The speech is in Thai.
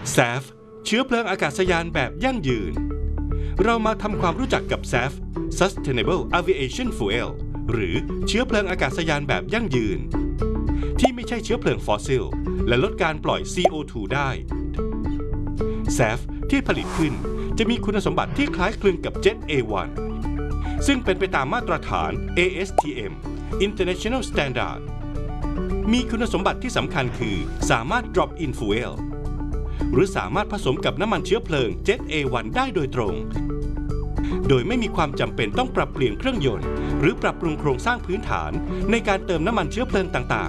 SAF เชื้อเพลิงอากาศยานแบบยั่งยืนเรามาทำความรู้จักกับ SAF Sustainable Aviation Fuel หรือเชื้อเพลิงอากาศยานแบบยั่งยืนที่ไม่ใช่เชื้อเพลิงฟอสซิลและลดการปล่อย CO2 ได้ SAF ที่ผลิตขึ้นจะมีคุณสมบัติที่คล้ายคลึงกับ Jet A1 ซึ่งเป็นไปตามมาตรฐาน ASTM International Standard มีคุณสมบัติที่สำคัญคือสามารถ drop in fuel หรือสามารถผสมกับน้ำมันเชื้อเพลิง Jet A1 ได้โดยตรงโดยไม่มีความจำเป็นต้องปรับเปลี่ยนเครื่องยนต์หรือปรับปรุงโครงสร้างพื้นฐานในการเติมน้ำมันเชื้อเพลิงต่า